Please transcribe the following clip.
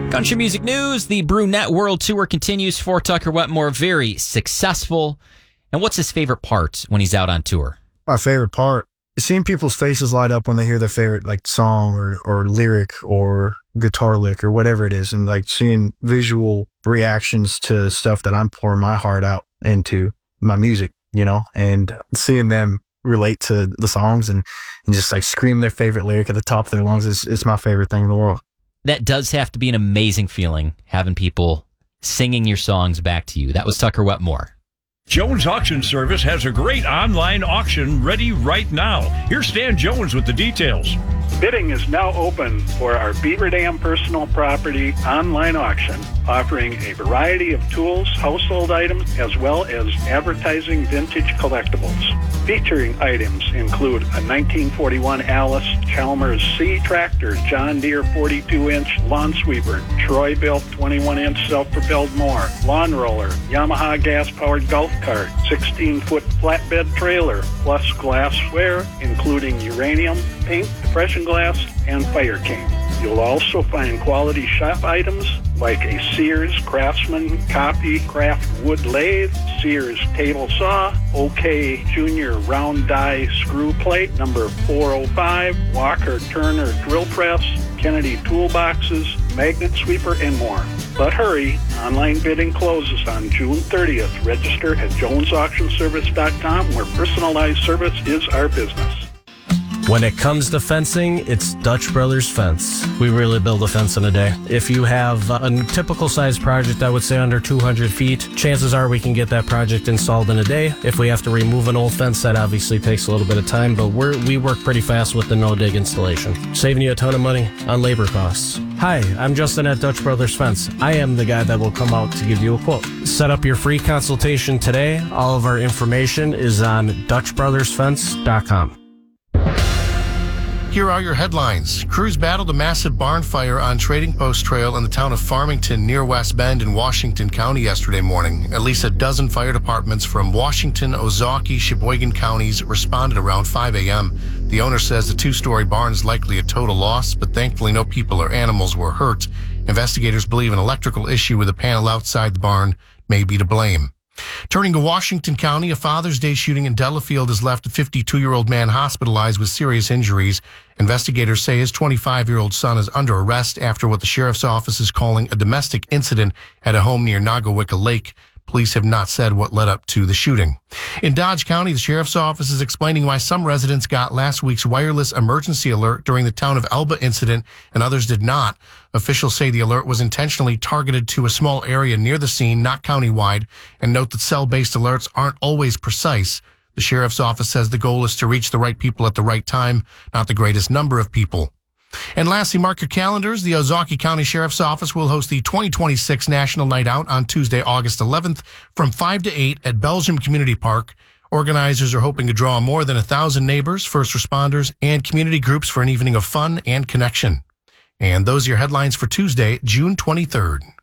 Country music news. The Brunette World Tour continues for Tucker Wetmore. Very successful. And what's his favorite part when he's out on tour? My favorite part is seeing people's faces light up when they hear their favorite song or lyric or guitar lick or whatever it is, and seeing visual reactions to stuff that I'm pouring my heart out into my music, and seeing them relate to the songs and just scream their favorite lyric at the top of their lungs is my favorite thing in the world. That does have to be an amazing feeling, having people singing your songs back to you. That was Tucker Wetmore. Jones Auction Service has a great online auction ready right now. Here's Stan Jones with the details. Bidding is now open for our Beaver Dam personal property online auction, offering a variety of tools, household items, as well as advertising vintage collectibles. Featuring items include a 1941 Alice Chalmers C tractor, John Deere 42-inch lawn sweeper, Troy-built 21-inch self-propelled mower, lawn roller, Yamaha gas-powered golf cart, 16-foot flatbed trailer, plus glassware, including uranium, paint, depression glass, and fire cane. You'll also find quality shop items like a Sears Craftsman Copy Craft wood lathe, Sears table saw, OK Junior round die screw plate number 405, Walker Turner drill press, Kennedy toolboxes, magnet sweeper, and more. But hurry, online bidding closes on June 30th. Register at jonesauctionservice.com, where personalized service is our business. When it comes to fencing, it's Dutch Brothers Fence. We really build a fence in a day. If you have a typical size project, I would say under 200 feet, chances are we can get that project installed in a day. If we have to remove an old fence, that obviously takes a little bit of time, but we work pretty fast with the no-dig installation, saving you a ton of money on labor costs. Hi, I'm Justin at Dutch Brothers Fence. I am the guy that will come out to give you a quote. Set up your free consultation today. All of our information is on DutchBrothersFence.com. Here are your headlines. Crews battled a massive barn fire on Trading Post Trail in the town of Farmington near West Bend in Washington County yesterday morning. At least a dozen fire departments from Washington, Ozaukee, Sheboygan counties responded around 5 a.m. The owner says the two-story barn is likely a total loss, but thankfully no people or animals were hurt. Investigators believe an electrical issue with a panel outside the barn may be to blame. Turning to Washington County, a Father's Day shooting in Delafield has left a 52-year-old man hospitalized with serious injuries. Investigators say his 25-year-old son is under arrest after what the sheriff's office is calling a domestic incident at a home near Nagawicca Lake. Police have not said what led up to the shooting. In Dodge County, the sheriff's office is explaining why some residents got last week's wireless emergency alert during the Town of Elba incident and others did not. Officials say the alert was intentionally targeted to a small area near the scene, not countywide, and note that cell-based alerts aren't always precise. The sheriff's office says the goal is to reach the right people at the right time, not the greatest number of people. And lastly, mark your calendars. The Ozaukee County Sheriff's Office will host the 2026 National Night Out on Tuesday, August 11th from 5 to 8 at Belgium Community Park. Organizers are hoping to draw more than 1,000 neighbors, first responders, and community groups for an evening of fun and connection. And those are your headlines for Tuesday, June 23rd.